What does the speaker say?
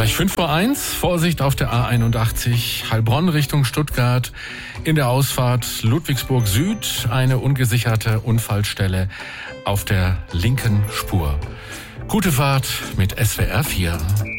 Gleich 5:01 Vorsicht auf der A81, Heilbronn Richtung Stuttgart. In der Ausfahrt Ludwigsburg Süd eine ungesicherte Unfallstelle auf der linken Spur. Gute Fahrt mit SWR 4.